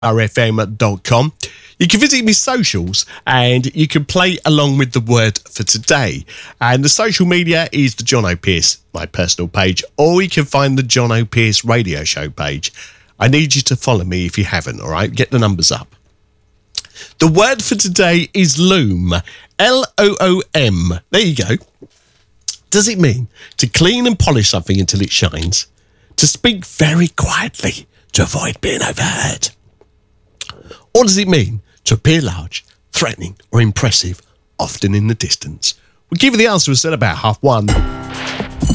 rfm.com. You can visit my socials and you can play along with the word for today. And the social media is the John O'Pearce, my personal page, or you can find the John O'Pearce radio show page. I need you to follow me if you haven't, all right? Get the numbers up. The word for today is loom. L-O-O-M. There you go. Does it mean to clean and polish something until it shines? To speak very quietly to avoid being overheard? Or does it mean to appear large, threatening or impressive, often in the distance? We'll give you the answer at about 1:30.